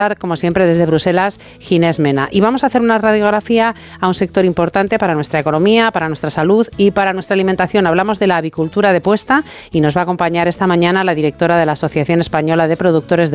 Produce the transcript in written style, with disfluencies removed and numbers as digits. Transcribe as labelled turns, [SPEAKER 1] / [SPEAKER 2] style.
[SPEAKER 1] como siempre desde Bruselas, Ginés Mena. Y vamos a hacer una radiografía a un sector importante para nuestra economía, para nuestra salud y para nuestra alimentación. Hablamos de la avicultura de puesta y nos va a acompañar esta mañana la directora de la Asociación Española de Productores de